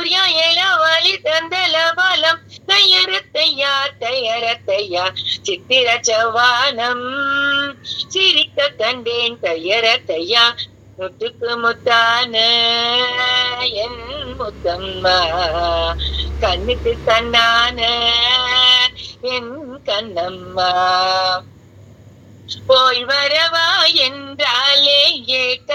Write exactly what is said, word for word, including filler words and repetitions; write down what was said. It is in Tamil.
சூர்யா இளவாளி தந்தலபாலம் தையரத்தையா தையரத்தையா சித்திர சவானம் சிரிக்க கண்டேன் தையரத்தையா முத்துக்கு முத்தான என் முத்தம்மா கண்ணுக்கு கண்ணான என் கண்ணம்மா போய் வரவா என்றாலே ஏ